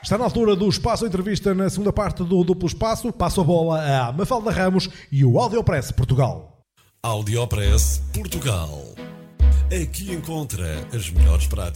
Está na altura do Espaço Entrevista na segunda parte do Duplo Espaço. Passo a bola a Mafalda Ramos e o Audiopress Portugal. Audiopress Portugal. Aqui encontra as melhores práticas